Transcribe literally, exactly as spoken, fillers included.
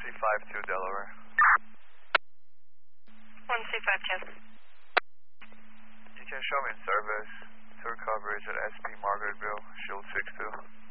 C five two Delaware. one C five two. You can show me in service. Tour coverage at S P Margaretville, Shield six two.